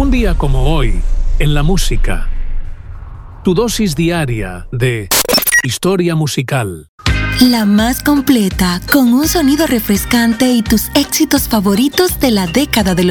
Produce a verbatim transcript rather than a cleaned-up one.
Un día como hoy, en la música. Tu dosis diaria de historia musical. La más completa, con un sonido refrescante y tus éxitos favoritos de la década de los